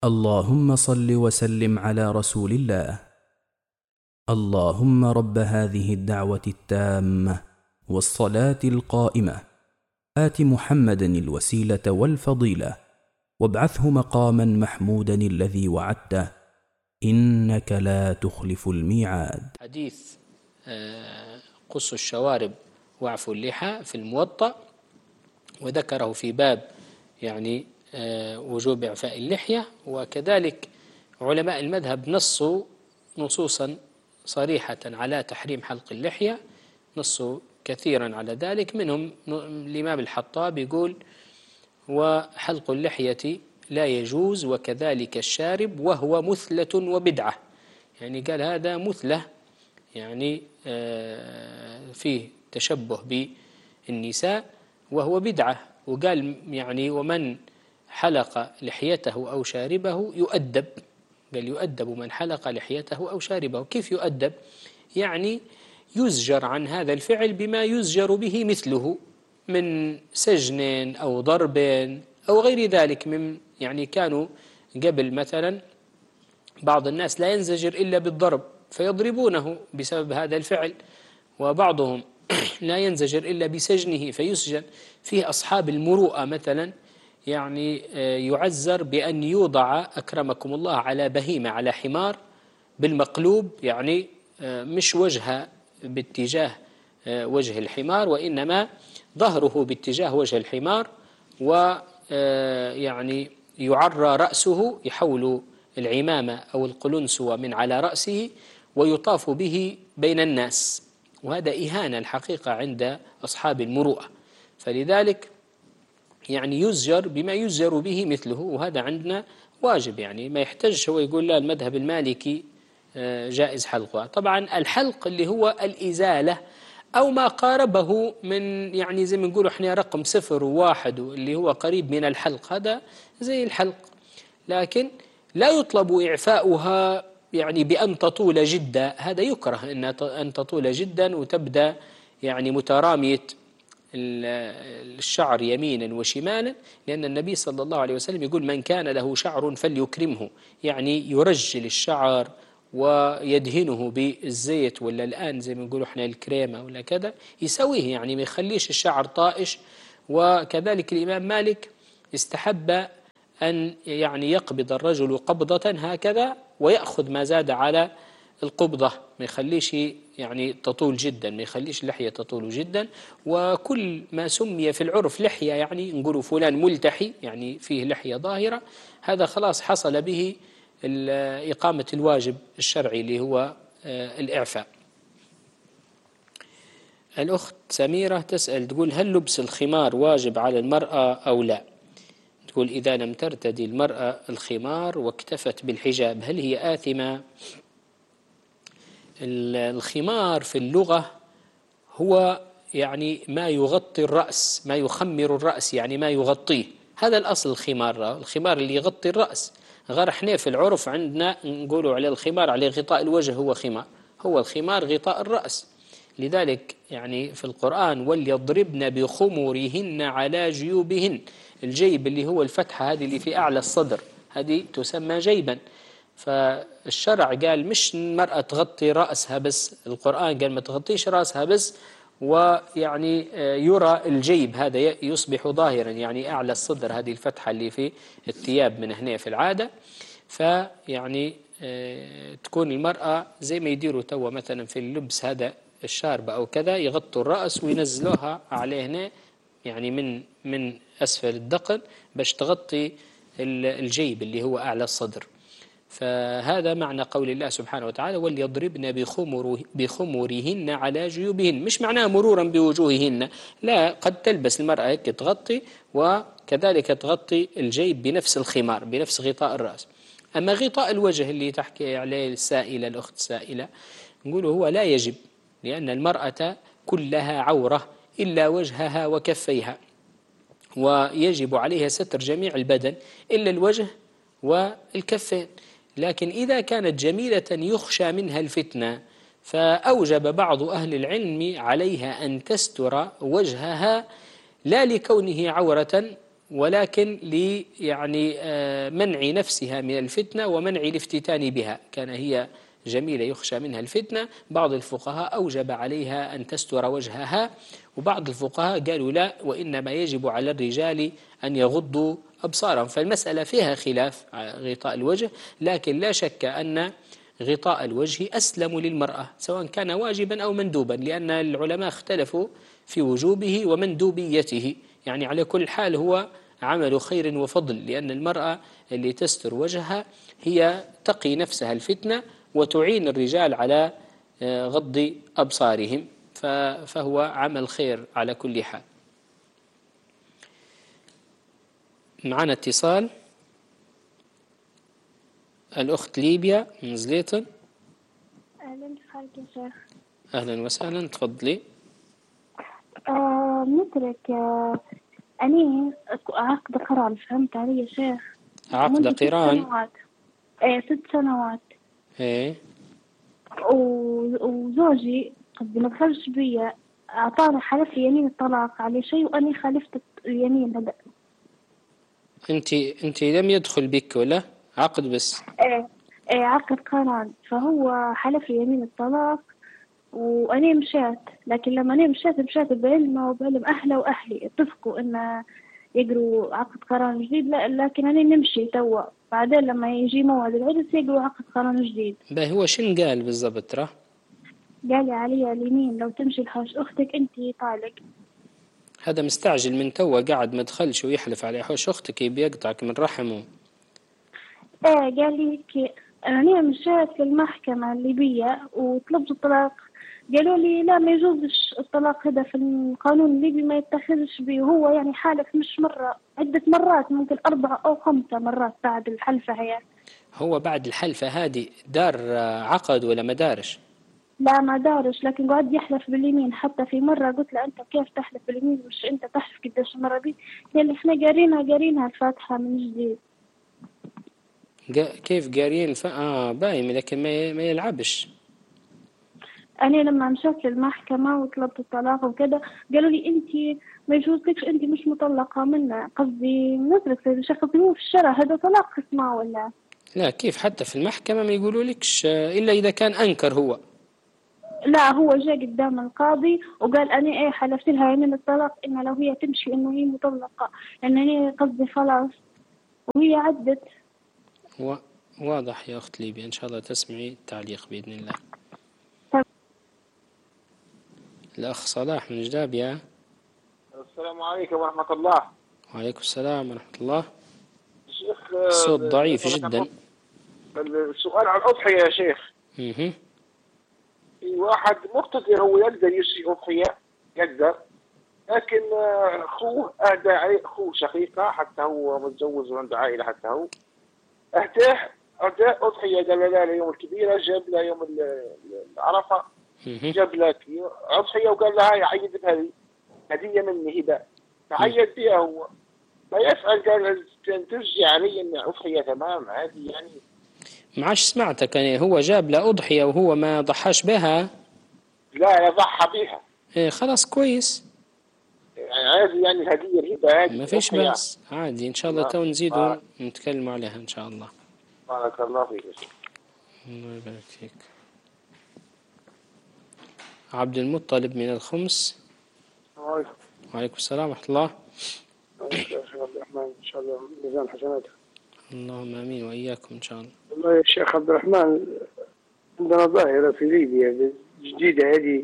اللهم صل وسلم على رسول الله. اللهم رب هذه الدعوة التامة والصلاة القائمة آت محمدا الوسيلة والفضيلة وابعثه مقاما محمودا الذي وعدته إنك لا تخلف الميعاد. حديث قص الشوارب واعفوا اللحى في الموطأ، وذكره في باب وجوب إعفاء اللحية. وكذلك علماء المذهب نصوا نصوصا صريحة على تحريم حلق اللحية، نصوا كثيرا على ذلك. منهم الإمام الحطاب يقول: وحلق اللحية لا يجوز وكذلك الشارب وهو مثلة وبدعة. قال هذا مثلة، فيه تشبه بالنساء، وهو بدعة. وقال ومن حلق لحيته أو شاربه يؤدب. قال يؤدب من حلق لحيته أو شاربه. كيف يؤدب؟ يزجر عن هذا الفعل بما يزجر به مثله من سجن أو ضرب أو غير ذلك. كانوا قبل مثلا بعض الناس لا ينزجر إلا بالضرب فيضربونه بسبب هذا الفعل، وبعضهم لا ينزجر إلا بسجنه فيسجن. فيه أصحاب المروءة مثلا يعزر بأن يوضع أكرمكم الله على بهيمة، على حمار بالمقلوب، مش وجهه باتجاه وجه الحمار وإنما ظهره باتجاه وجه الحمار، يعرى رأسه، يحول العمامة أو القلنسوة من على رأسه ويطاف به بين الناس. وهذا إهانة الحقيقة عند أصحاب المروءة، فلذلك يزجر بما يزجر به مثله، وهذا عندنا واجب. ما يحتاج هو يقول لا المذهب المالكي جائز حلقها. طبعا الحلق اللي هو الإزالة أو ما قاربه من زي ما نقول احنا رقم 0 و1 اللي هو قريب من الحلق، هذا زي الحلق. لكن لا يطلب إعفاؤها بأن تطول جدا، هذا يكره أن تطول جدا وتبدأ مترامية الشعر يمينا وشمالا، لأن النبي صلى الله عليه وسلم يقول: من كان له شعر فليكرمه، يرجل الشعر ويدهنه بالزيت، ولا الآن زي ما نقول احنا الكريمة ولا كذا، يسويه ما يخليش الشعر طائش. وكذلك الإمام مالك استحب أن يقبض الرجل قبضة هكذا ويأخذ ما زاد على القبضة، ما يخليش تطول جدا، ما يخليش اللحية تطول جدا. وكل ما سمي في العرف لحية، نقول فلان ملتحي، فيه لحية ظاهرة، هذا خلاص حصل به إقامة الواجب الشرعي اللي هو الإعفاء. الأخت سميرة تسأل تقول: هل لبس الخمار واجب على المرأة أو لا؟ تقول: إذا لم ترتدي المرأة الخمار واكتفت بالحجاب هل هي آثمة؟ الخمار في اللغة هو ما يغطي الرأس، ما يخمر الرأس، ما يغطيه، هذا الأصل. الخمار اللي يغطي الرأس. غير احنا في العرف عندنا نقولوا على الخمار، على غطاء الوجه هو خمار، هو الخمار غطاء الرأس. لذلك في القرآن: وليضربن بخمورهن على جيوبهن. الجيب اللي هو الفتحة هذه اللي في أعلى الصدر، هذه تسمى جيبا. فالشرع قال مش المرأة تغطي رأسها بس، القرآن قال ما تغطيش رأسها بس، يرى الجيب هذا يصبح ظاهرا، أعلى الصدر، هذه الفتحة اللي في الثياب من هنا في العادة. تكون المرأة زي ما يديروا توا مثلا في اللبس هذا الشاربة أو كذا، يغطوا الرأس وينزلوها عليه هنا من أسفل الدقن باش تغطي الجيب اللي هو أعلى الصدر. فهذا معنى قول الله سبحانه وتعالى: وليضربن بخمورهن على جيوبهن. مش معناه مرورا بوجوههن، لا، قد تلبس المرأة هيك تغطي، وكذلك تغطي الجيب بنفس الخمار، بنفس غطاء الرأس. أما غطاء الوجه اللي تحكي عليه السائلة، الأخت السائلة، نقول هو لا يجب، لأن المرأة كلها عورة إلا وجهها وكفيها، ويجب عليها ستر جميع البدن إلا الوجه والكفين. لكن إذا كانت جميلة يخشى منها الفتنة، فأوجب بعض أهل العلم عليها أن تستر وجهها، لا لكونه عورة ولكن يعني منع نفسها من الفتنة ومنع الافتتان بها، كان هي جميلة يخشى منها الفتنة. بعض الفقهاء أوجب عليها أن تستر وجهها، وبعض الفقهاء قالوا لا، وإنما يجب على الرجال أن يغضوا أبصارهم. فالمسألة فيها خلاف غطاء الوجه، لكن لا شك أن غطاء الوجه أسلم للمرأة سواء كان واجبا أو مندوبا، لأن العلماء اختلفوا في وجوبه ومندوبيته. يعني على كل حال هو عمل خير وفضل، لأن المرأة اللي تستر وجهها هي تقي نفسها الفتنة وتعين الرجال على غض أبصارهم، فهو عمل خير على كل حال. معنا اتصال، الأخت ليبيا من زليطن. أهلا بك يا شيخ. أهلا وسهلا، تفضلي. مثلك أني عقد قران، فهمت علي يا شيخ؟ عقد قران؟ 6 سنوات. ايه. وزوجي قد ما دخلش بيا، أعطاني حلف لي يمين الطلاق على شيء وأني خالفت اليمين هذا. أنت لم يدخل بك ولا عقد بس؟ إيه عقد قران، فهو حلف لي يمين الطلاق وأنا مشيت. لكن لما أنا مشيت بعلمه وبعلم أهله وأهلي، اتفقوا إن يقروا عقد قران جديد. لكن أنا نمشي توا، بعدين لما يجي موعد العرس يقروا عقد قران جديد. هو شن قال بالضبط؟ ترى قال لي علي اليمين لو تمشي لحوش أختك أنتي طالق. هذا مستعجل من توا، قاعد ما دخلش ويحلف على حوش أختك، بيقطعك من رحمه. قال لي أنا مشيت للمحكمة الليبية وطلبت الطلاق، قالوا لي لا ما يجوزش الطلاق، هذا في القانون الليبي ما يتخذش به. هو يعني حالف مش مرة، عدة مرات، ممكن 4 أو 5 مرات بعد الحلفة هي. هو بعد الحلفة هذه دار عقد ولا ما دارش؟ لا ما دارش، لكن قعد يحلف باليمين. حتى في مرة قلت له أنت كيف تحلف باليمين؟ مش أنت تحلف قداش مرة بي؟ قال لي إحنا قارينها الفاتحة من جديد. كيف قارين باين، لكن ما يلعبش. أنا لما مشيت للمحكمة وطلبت الطلاق وكذا قالوا لي أنت ما يجوزلكش، أنت مش مطلقة منا. قصدي نترك الشخص هو في الشرع، هذا طلاق اسمه ولا لا؟ كيف حتى في المحكمة ما يقولوا لكش إلا إذا كان أنكر هو؟ لا، هو جاء قدام القاضي وقال أنا حلفت لها يمين الطلاق إن لو هي تمشي إنه هي مطلقة، إنني قصدي خلاص، وهي عدت. واضح يا أخت ليبيا، إن شاء الله تسمعي التعليق بإذن الله. الأخ صلاح من جدابيا. السلام عليكم ورحمة الله. وعليكم السلام ورحمة الله. شيخ الصوت ضعيف جدا. السؤال عن الأضحية يا شيخ. في واحد مقتدر هو يقدر يشتري أضحية، يقدر، لكن أخوه أهدى عليه، أخوه شقيقة حتى هو متزوج وعنده عائلة، حتى هو أهداه أضحية، قال له لا يوم الكبيرة، جاب له يوم العرفة جاب لك أضحية وقال لها يعيد بهذه هدية مني هبة، تعيد بها هو. ما يسأل قال ترجع علي إن أضحية تمام عادي يعني. ما عادش سمعتك يعني، هو جاب له أضحية وهو ما ضحاش بها؟ لا ضحى بها. إيه خلاص كويس يعني عادي، يعني الهدية الهبة عادي، ما فيش بأس، عادي إن شاء الله. تو نزيدوا نتكلموا عليها إن شاء الله. بارك الله فيك. الله يبارك فيك. عبد المطلب من الخمس. وعليكم السلام ورحمة الله. شيخ عبد الرحمن، إن شاء الله ميزان حسناتك. اللهم آمين وإياكم إن شاء الله. والله يا شيخ عبد الرحمن، عندنا ظاهرة في ليبيا جديدة، هذه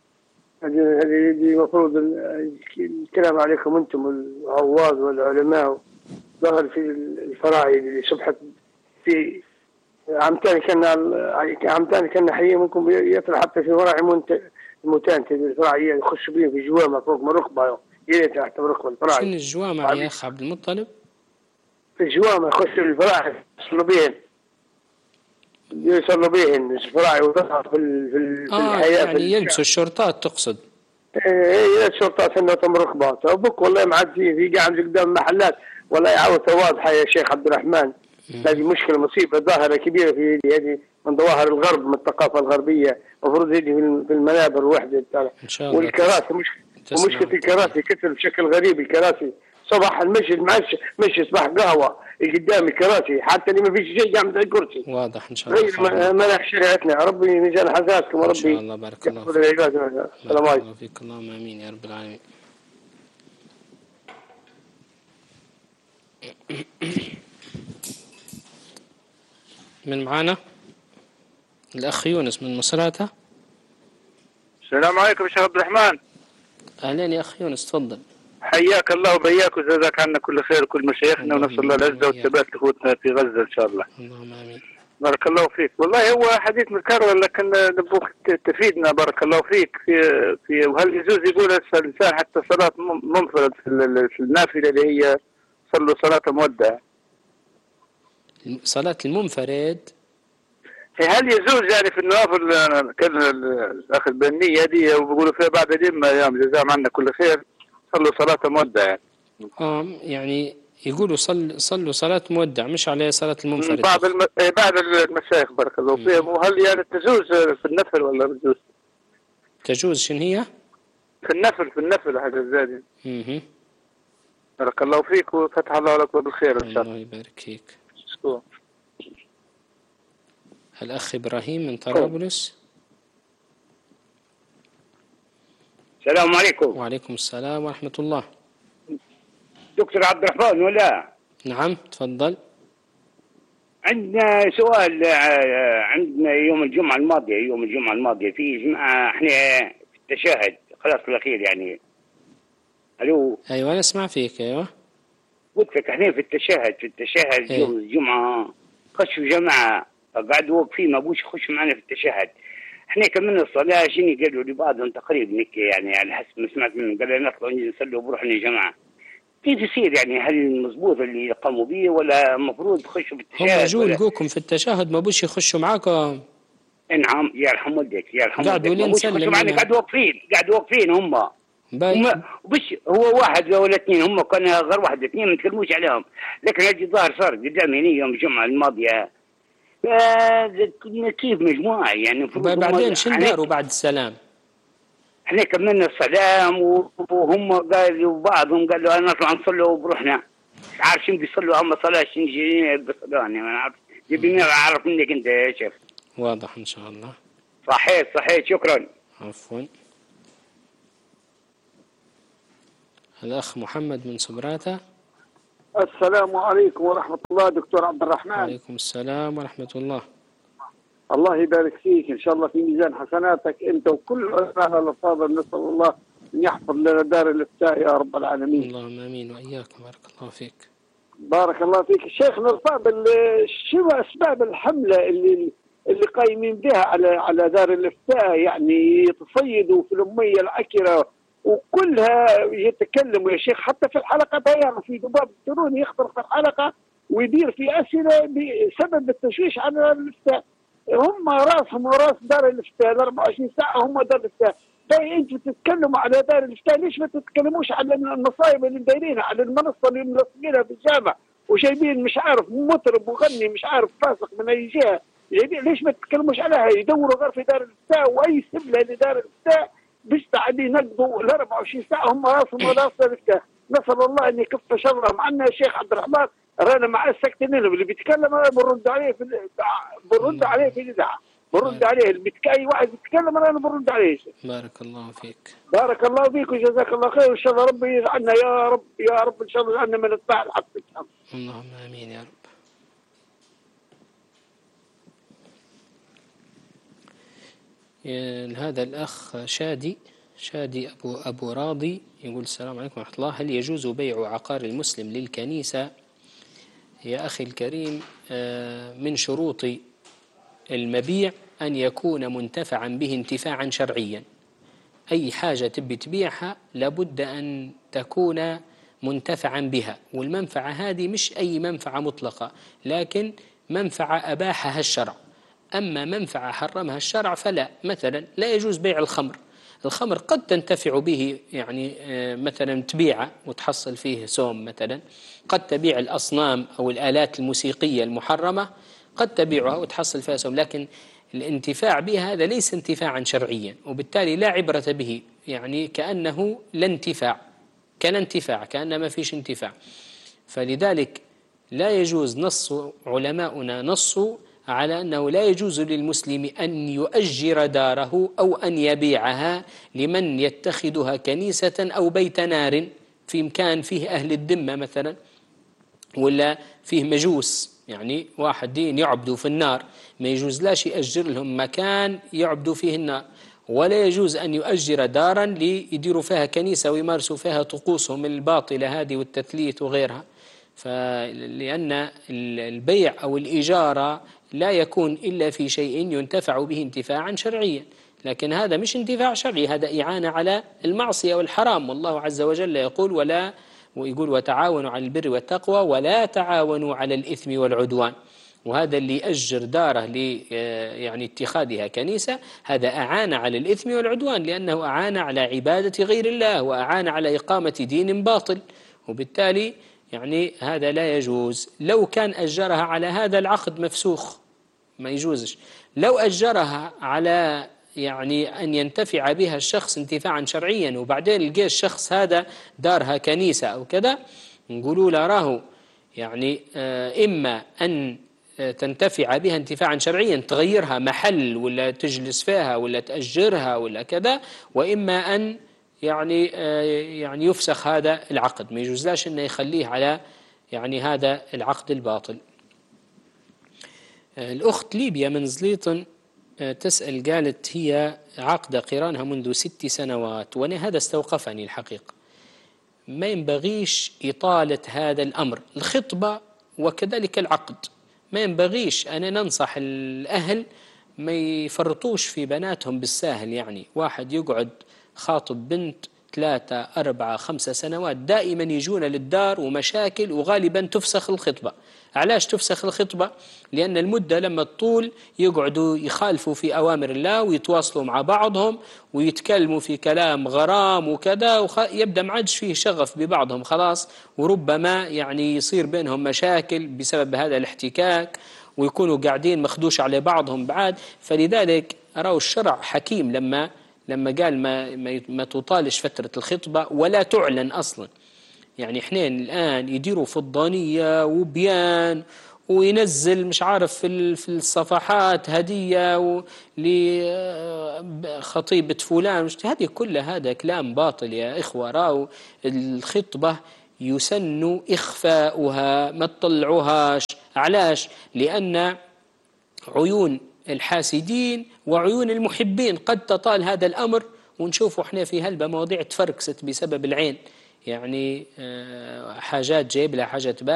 المفروض الكلام عليكم أنتم العواض والعلماء. ظهر في الفراعي اللي صبحت في عام ثاني كان حي ممكن يطلع حتى في فراعي المتان الفراعية يخش بيه في جوامع فوق من ركبة، يلي تحت ركبة الفراعي. شنو الجوامع يا أخ عبد المطلب؟ في الجوامع يخش الفراعي يصلوا بيهن الفراعي وتظهر في الحياة. يعني يلبسوا الشرطات تقصد؟ ايه الشرطات انه تم ركبات ابوك. والله معدي في قاعد قدام محلات، والله يعاود واضحه يا شيخ عبد الرحمن. هذه مشكله مصيبه ظاهره كبيره في هذه من ظواهر الغرب، من الثقافه الغربيه. المفروض يجي في المنابر وحده ان شاء الله. والكراسي مشكله الكراسي كثر بشكل غريب، الكراسي صباح المشي مشي صباح قهوة قدامي كراسي، حتى اللي ما فيش شيء جنب الكرسي. واضح إن شاء الله. غير منح شريعتنا، ربي ميزان حسناتكم وربي إن شاء الله. بارك الله فيك. السلام عليكم. الله فيك. اللهم آمين يا رب العالمين. من معانا الأخ يونس من مصراتة. السلام عليكم يا شيخ عبد الرحمن. أهلين يا أخ يونس، تفضل. حياك الله وبياك وجزاك عنا كل خير وكل مشايخنا، ونسأل الله العزة والثبات لأخوتنا في غزة إن شاء الله. اللهم آمين. بارك الله فيك. والله هو حديث مكرر لكن نبوك تفيدنا. بارك الله فيك في وهل يجوز يقول الإنسان حتى صلاة منفرد في النافلة اللي هي صلوا صلاة مودع؟ صلاة المنفرد هل يجوز يعني في النوافل كان الأخ البنية دي وبيقولوا فيها بعد اليوم أيام جزاهم عنا كل خير صلوا صلاة مودع يعني. يعني يقولوا صلوا صلاة مودع مش على صلاة المنفرد. بعد المشايخ بارك الله فيهم. وهل يعني تجوز في النفل ولا ما تجوز؟ تجوز شنو هي؟ في النفل هذا الزاد. بارك الله فيك وفتح الله لك بالخير إن شاء الله. الله يبارك فيك. الأخ إبراهيم من طرابلس. السلام عليكم. وعليكم السلام ورحمة الله. دكتور عبد الرحمن ولا؟ نعم تفضل. عندنا سؤال. عندنا يوم الجمعة الماضية في جماعة احنا في التشهد خلاص الأخير يعني. ألو. أيوة أنا أسمع فيك. أيوة قلت لك احنا في التشهد يوم الجمعة خشوا جماعة قعدوا واقفين ما بوش يخشوا معنا في التشهد. احنا كملنا الصلاة شنو قالوا لبعضهم تقريبا هيك يعني على حسب ما سمعت منهم قالوا نطلعوا نصلوا بروحنا يا جماعة. كيف يصير يعني؟ هل مضبوط اللي قاموا به ولا المفروض يخشوا في التشهد؟ هم جو لقوكم في التشهد ما بوش يخشوا معاكم؟ نعم يرحم والديك قعدوا لين سلم معنا قعدوا واقفين هم بس هو واحد ولا اثنين هم كان غير واحد اثنين ما نتكلموش عليهم. لكن هذه ظاهر صار قدامي هنا يوم الجمعة الماضية كيف مجموعة يعني. بعدين شن داروا بعد السلام؟ احنا كملنا السلام وهم قالوا بعضهم قالوا انا نطلع نصلوا بروحنا. عارف شنو بيصلوا هم صلاة شنو جايين بيصلوا يعني ما نعرف. جيبني اعرف منك انت يا شيخ. واضح ان شاء الله. صحيح شكرا. عفوا. الأخ محمد من سبراتة. السلام عليكم ورحمة الله دكتور عبد الرحمن. وعليكم السلام ورحمة الله. الله يبارك فيك إن شاء الله في ميزان حسناتك أنت وكل أهل الفاضل. نسأل الله أن يحفظ لنا دار الإفتاء يا رب العالمين. اللهم آمين وإياكم. بارك الله فيك. بارك الله فيك شيخنا الفاضل. شو أسباب الحملة اللي قايمين بها على دار الإفتاء يعني يتصيدوا في الأمية العكرة وكلها يتكلموا يا شيخ؟ حتى في الحلقة يعني في ذباب التروني يخطر في الحلقة ويدير في أسئلة بسبب التشويش على الإفتاء. هم راسهم وراس دار الإفتاء 24 ساعة هم دار الإفتاء. طيب انتوا تتكلموا على دار الإفتاء ليش ما تتكلموش على المصايب اللي دايرينها على المنصة اللي ملصقينها في الجامع وجايبين مش عارف مطرب وغني مش عارف فاسق من أي جهة؟ ليش ما تتكلموش عليها؟ يدوروا غير في دار الإفتاء وأي سبلة لدار الإفتاء بيستعدوا ينقضوا ال 24 ساعة هم راسهم وراس دار الإفتاء. نسأل الله أن يكف شرهم عنا يا شيخ عبد الرحمن. رانا مع السكتين اللي بيتكلم انا برد عليه في الاذاعه برد عليه اي واحد يتكلم انا برد عليه. بارك الله فيك. بارك الله فيك وجزاك الله خير وان شاء الله ربي يجعلنا يا رب ان شاء الله يجعلنا من اتباع الحق. اللهم امين يا رب. هذا الأخ شادي أبو راضي يقول السلام عليكم ورحمة الله. هل يجوز بيع عقار المسلم للكنيسة؟ يا أخي الكريم من شروط المبيع أن يكون منتفعا به انتفاعا شرعيا. أي حاجة تبي تبيعها لابد أن تكون منتفعا بها، والمنفعة هذه مش أي منفعة مطلقة لكن منفعة أباحها الشرع. أما منفعة حرمها الشرع فلا. مثلا لا يجوز بيع الخمر قد تنتفع به يعني مثلا تبيعه وتحصل فيه سوم مثلا. قد تبيع الأصنام أو الآلات الموسيقية المحرمة قد تبيعها وتحصل فيها سوم، لكن الانتفاع بها هذا ليس انتفاعا شرعيا وبالتالي لا عبرة به يعني كأنه لا انتفاع. كان انتفاع، كأن ما فيش انتفاع. فلذلك لا يجوز، نص علماؤنا نصوا على أنه لا يجوز للمسلم أن يؤجر داره أو أن يبيعها لمن يتخذها كنيسة أو بيت نار في مكان فيه أهل الذمة مثلا، ولا فيه مجوس، يعني واحد دين يعبدوا في النار، ما يجوز لاش يأجر لهم مكان يعبدوا فيه النار، ولا يجوز أن يؤجر دارا ليديروا فيها كنيسة ويمارسوا فيها طقوسهم الباطلة هذه والتثليث وغيرها. لأن البيع أو الإجارة لا يكون إلا في شيء ينتفع به انتفاعا شرعيا، لكن هذا مش انتفاع شرعي، هذا إعانة على المعصية والحرام. والله عز وجل يقول وتعاونوا على البر والتقوى ولا تعاونوا على الإثم والعدوان. وهذا اللي يأجر داره يعني اتخاذها كنيسة، هذا أعان على الإثم والعدوان، لأنه أعان على عبادة غير الله وأعان على إقامة دين باطل، وبالتالي يعني هذا لا يجوز. لو كان أجرها على هذا العقد مفسوخ ما يجوزش. لو أجرها على يعني أن ينتفع بها الشخص انتفاعا شرعيا، وبعدين لقى الشخص هذا دارها كنيسة أو كذا، نقولوا له راه يعني إما أن تنتفع بها انتفاعا شرعيا تغيرها محل ولا تجلس فيها ولا تأجرها ولا كذا، وإما أن يعني يفسخ هذا العقد، ما يجوزلاش أنه يخليه على يعني هذا العقد الباطل. الأخت ليبيا من زليطن تسأل، قالت هي عقد قرانها منذ 6 سنوات، وأنا هذا استوقفني الحقيقة. ما ينبغيش إطالة هذا الأمر، الخطبة وكذلك العقد ما ينبغيش. أنا ننصح الأهل ما يفرطوش في بناتهم بالساهل، يعني واحد يقعد خاطب بنت 3 4 5 سنوات دائما يجون للدار ومشاكل، وغالبا تفسخ الخطبة. علاش تفسخ الخطبة؟ لأن المدة لما تطول يقعدوا يخالفوا في أوامر الله ويتواصلوا مع بعضهم ويتكلموا في كلام غرام وكذا، يبدأ ما عادش فيه شغف ببعضهم خلاص، وربما يعني يصير بينهم مشاكل بسبب هذا الاحتكاك، ويكونوا قاعدين مخدوش على بعضهم بعد. فلذلك أراه الشرع حكيم لما قال ما تطالش فترة الخطبة ولا تعلن أصلا. يعني احنا الآن يديروا فضانية وبيان وينزل مش عارف في الصفحات هدية لخطيبة فلان، هذه كلها هذا كلام باطل يا إخوة. راو الخطبة يسن إخفاؤها، ما تطلعوهاش. علاش؟ لأن عيون الحاسدين وعيون المحبين قد تطال هذا الأمر، ونشوفوا احنا في هلبة مواضيع تفركست بسبب العين، يعني حاجات جايب لها حاجات